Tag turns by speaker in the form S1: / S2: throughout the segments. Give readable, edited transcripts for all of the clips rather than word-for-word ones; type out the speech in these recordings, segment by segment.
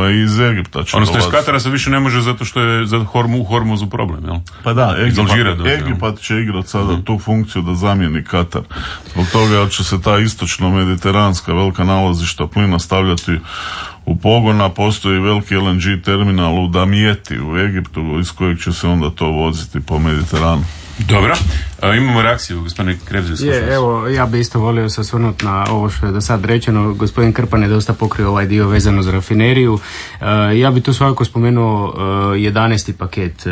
S1: iz Egipta će
S2: odnosno iz Katara se više ne može zato što je za Hormuzu problem, jel?
S1: Pa da, Egipat će igrati sada tu funkciju da zamijeni Katar. Zbog toga jer će se ta istočno-mediteranska velika nalazišta plina stavljati u pogon, a postoji veliki LNG terminal u Damijeti u Egiptu iz kojeg će se onda to voziti po Mediteranu.
S2: Dobro, imamo reakciju, gospodine Krebs.
S3: Evo, ja bi isto volio se osvrnuti na ovo što je do sad rečeno. Gospodin Krpan je dosta pokrio ovaj dio vezano za rafineriju. Ja bi tu svakako spomenuo 11. paket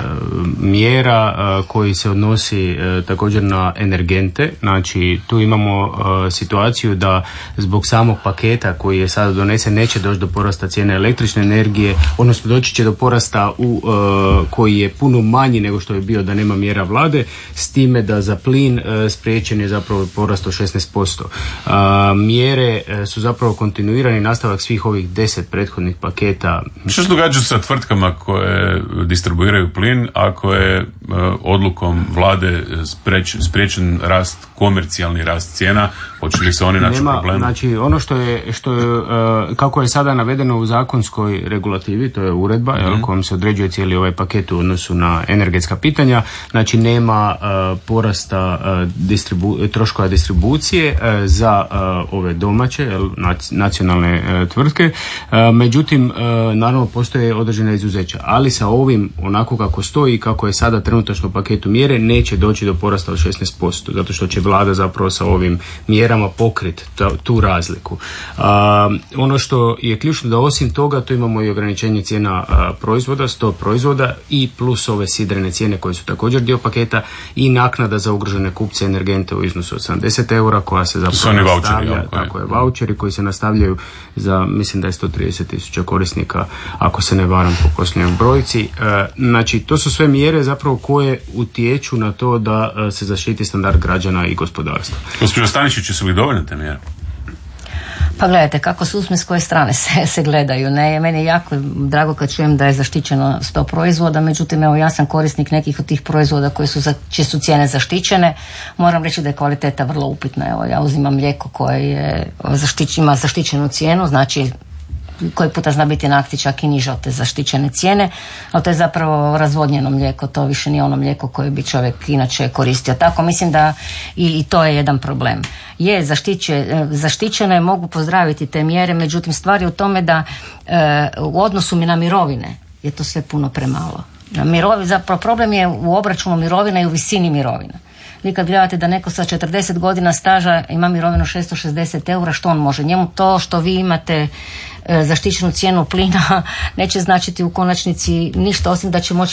S3: mjera koji se odnosi također na energente. Znači, tu imamo situaciju da zbog samog paketa koji je sada donesen neće doći do porasta cijene električne energije, odnosno doći će do porasta koji je puno manji nego što je bio da nema mjera vlade, s time da za plin spriječen je zapravo porast od 16%. Mjere su zapravo kontinuirani nastavak svih ovih 10 prethodnih paketa.
S2: Što se događa sa tvrtkama koje distribuiraju plin ako je odlukom vlade spriječen komercijalni rast cijena? Hoće li se oni naći u problemu?
S3: Znači, ono što je kako je sada navedeno u zakonskoj regulativi, to je uredba kojom se određuje cijeli ovaj paket u odnosu na energetska pitanja, znači nema porasta troškova distribucije za ove domaće nacionalne tvrtke, međutim naravno postoje određena izuzeća, ali sa ovim onako kako stoji i kako je sada trenutačno u paketu mjere neće doći do porasta od 16%, zato što će vlada zapravo sa ovim mjerama pokriti tu razliku. Ono što je ključno da osim toga tu imamo i ograničenje cijena proizvoda, 100 proizvoda i plus ove sidrene cijene koje su također dio paketa i naknada za ugrožene kupce energente u iznosu od 70 eura koja se zapravo nastavlja, tako je, vaučeri koji se nastavljaju za, mislim da je 130.000 korisnika ako se ne varam po posljednjoj brojci. Znači to su sve mjere zapravo koje utječu na to da se zaštiti standard građana i gospodarstva.
S2: Gospođo Stanišić, će se li dovoljne te mjere?
S4: Pa gledajte, kako se uzme s koje strane se gledaju. Ne, meni je jako drago kad čujem da je zaštićeno 100 proizvoda, međutim evo ja sam korisnik nekih od tih proizvoda čije su cijene zaštićene. Moram reći da je kvaliteta vrlo upitna. Evo ja uzimam mlijeko koje ima zaštićenu cijenu, znači koji puta zna biti na akti čak i niže od te zaštićene cijene, ali to je zapravo razvodnjeno mlijeko, to više nije ono mlijeko koje bi čovjek inače koristio. Tako mislim da i to je jedan problem. Je zaštićene, mogu pozdraviti te mjere, međutim stvar je u tome da u odnosu na mirovine je to sve puno premalo. Zapravo problem je u obračunu mirovina i u visini mirovina. Vi kad gledate da neko sa 40 godina staža ima mirovinu 660 eura, što on može? Njemu to što vi imate zaštićenu cijenu plina neće značiti u konačnici ništa osim da će moći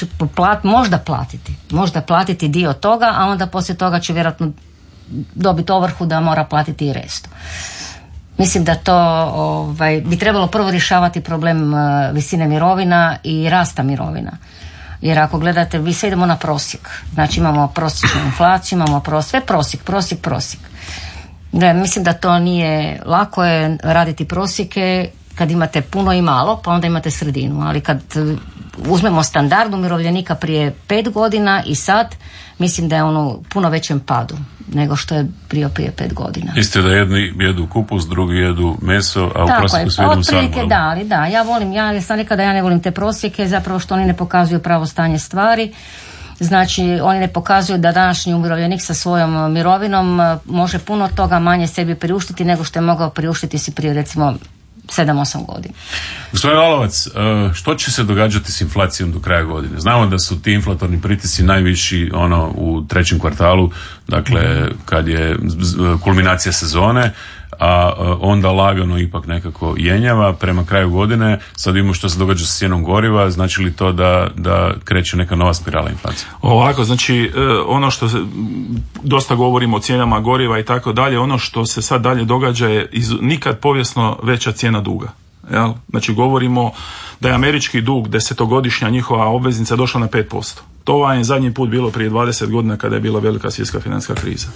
S4: možda platiti dio toga, a onda poslije toga će vjerojatno dobiti ovrhu da mora platiti i restu. Mislim da to bi trebalo prvo rješavati problem visine mirovina i rasta mirovina. Jer ako gledate, vi sve idemo na prosjek. Znači imamo prosječnu inflaciju, imamo prosjek. Mislim da to nije lako je raditi prosjeke kad imate puno i malo, pa onda imate sredinu. Ali kad uzmemo standard umirovljenika prije 5 godina i sad, mislim da je on u puno većem padu nego što je prije 5 godina.
S2: Isto da jedni jedu kupus, drugi jedu meso, a u prosjeku svi jedu sadmu.
S4: Otprilike da, ali da, ja sam rekla da ja ne volim te prosjeke, zapravo što oni ne pokazuju pravo stanje stvari. Znači, oni ne pokazuju da današnji umirovljenik sa svojom mirovinom može puno toga manje sebi priuštiti nego što je mogao priuštiti si prije recimo 7-8 godina.
S2: Gospodin Lalovac, što će se događati s inflacijom do kraja godine? Znamo da su ti inflatorni pritisci najviši u 3. kvartalu, dakle kad je kulminacija sezone, a onda lagano ipak nekako jenjava prema kraju godine. Sad vidimo što se događa s cijenom goriva, znači li to da kreće neka nova spirala inflacije?
S5: Ovako, znači ono što dosta govorimo o cijenama goriva i tako dalje, ono što se sad dalje događa je nikad povijesno veća cijena duga. Jel? Znači govorimo da je američki dug 10-godišnja njihova obveznica došla na 5%. To vam je zadnji put bilo prije 20 godina kada je bila velika svjetska financijska kriza.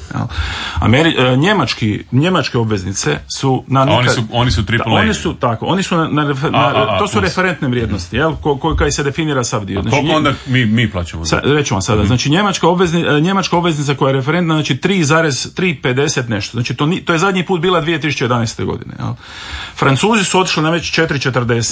S5: Njemačke obveznice su na
S2: oni su triple A.
S5: Oni su to su referentne vrijednosti, koji se definira sav dio.
S2: Znači, koliko onda mi plaćamo?
S5: Reću vam sada. Znači njemačka obveznica koja je referentna, znači 3,350 nešto. Znači to je zadnji put bila 2011. godine. Francuzi su otišli na već 4,40.